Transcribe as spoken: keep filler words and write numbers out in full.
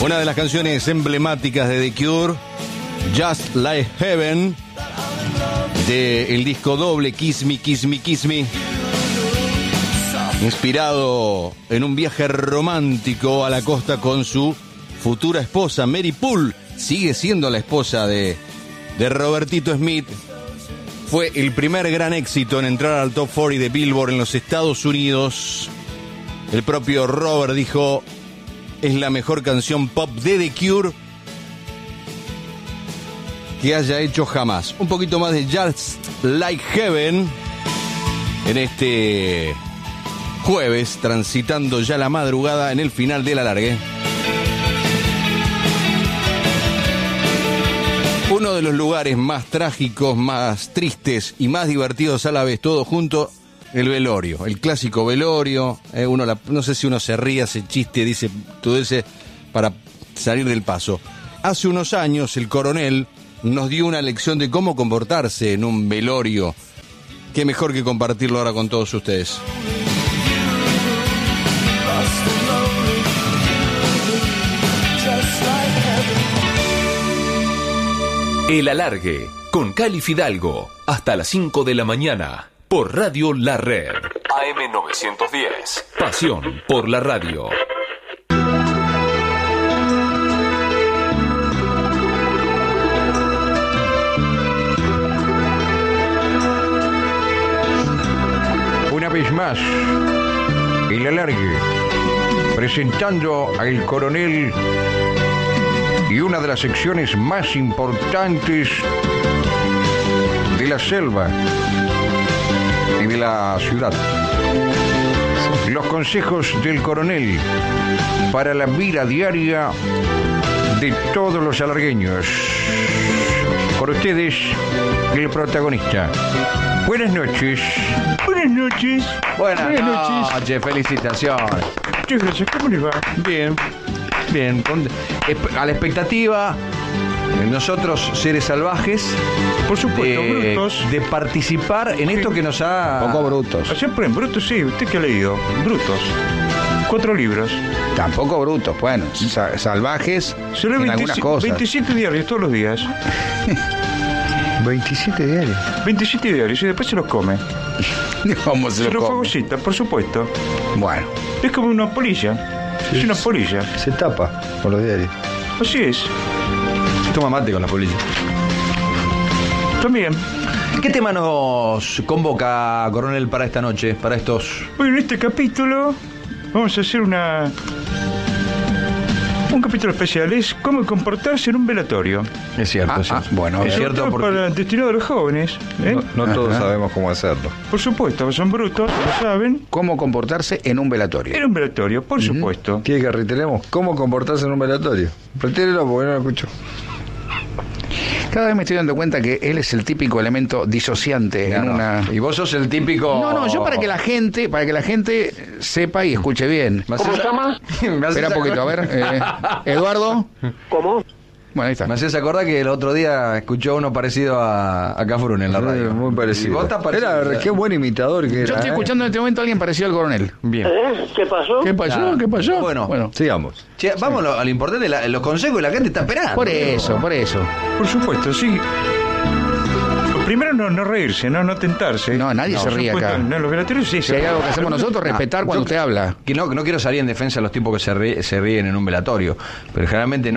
Una de las canciones emblemáticas de The Cure, Just Like Heaven, del disco doble Kiss Me, Kiss Me, Kiss Me, inspirado en un viaje romántico a la costa con su futura esposa, Mary Poole. Sigue siendo la esposa de, de Robertito Smith. Fue el primer gran éxito en entrar al top cuarenta de Billboard en los Estados Unidos. El propio Robert dijo: es la mejor canción pop de The Cure que haya hecho jamás. Un poquito más de Just Like Heaven en este jueves, transitando ya la madrugada en el final del alargue. Uno de los lugares más trágicos, más tristes y más divertidos a la vez, todo junto, el velorio, el clásico velorio. Eh, uno la, no sé si uno se ríe, hace chiste, dice todo ese para salir del paso. Hace unos años el coronel nos dio una lección de cómo comportarse en un velorio. Qué mejor que compartirlo ahora con todos ustedes. El Alargue, con Cali Fidalgo, hasta las cinco de la mañana, por Radio La Red. A M novecientos diez. Pasión por la radio. Una vez más, El Alargue, presentando al coronel y una de las secciones más importantes de la selva y de la ciudad. Los consejos del coronel para la vida diaria de todos los alargueños. Por ustedes, el protagonista. Buenas noches. Buenas noches. Buenas, Buenas noches. noches. Felicitaciones. Muchas gracias. ¿Cómo les va? Bien, bien. Con, esp- a la expectativa, eh, nosotros, seres salvajes, Por supuesto, de, brutos. de participar en esto que nos ha... Poco brutos. Siempre en brutos, sí. ¿Usted qué ha leído? Brutos. Cuatro libros. Tampoco brutos, bueno, sa- salvajes Se lee en veintisiete algunas cosas. veintisiete diarios todos los días. veintisiete diarios. veintisiete diarios y después se los come. ¿Cómo se Se lo los come? fagocita, por supuesto. Bueno, Es como una polilla. Es una polilla. se tapa con los diarios. Así es. Toma mate con la polilla. También. ¿Qué tema nos convoca, coronel, para esta noche, para estos... Bueno, en este capítulo vamos a hacer una... Un capítulo especial. Es cómo comportarse en un velatorio. Es cierto, Ah, sí. ah, bueno, es eh. cierto, Sobre todo porque... para destinado a los jóvenes. ¿eh? No, no todos Ajá. sabemos cómo hacerlo. Por supuesto, son brutos, lo saben. ¿Cómo comportarse en un velatorio? Era un velatorio, por supuesto. ¿Quiere que reiteremos cómo comportarse en un velatorio? Retírelo porque no lo escucho. Cada vez me estoy dando cuenta que él es el típico elemento disociante Ya en no. una... Y vos sos el típico... No, no, yo para que la gente, para que la gente sepa y escuche bien. Me haces- ¿Cómo se llama? me haces Espera un poquito, a ver. eh, Eduardo. ¿Cómo? Bueno, ahí está. Me haces acordar que el otro día escuchó uno parecido a, a Cafrún en la radio. Eh, Muy Y parecido. vos estás parecido. Era, qué buen imitador que era. Yo estoy ¿eh? escuchando en este momento a alguien parecido al coronel. Bien. ¿Eh? ¿Qué pasó? ¿Qué pasó? Claro. ¿Qué pasó? Bueno. Sigamos. Che, vamos a lo, a lo importante, la- los consejos de la gente está esperando. Por eso, por eso. Por supuesto, sí. Primero no, no reírse, no, no tentarse. No, nadie se por ríe supuesto, acá. No, los velatorios sí. Si hay algo que hacemos nosotros, respetar cuando yo- usted habla. Que no, no quiero salir en defensa de los tipos que se, ríe- se ríen en un velatorio, pero generalmente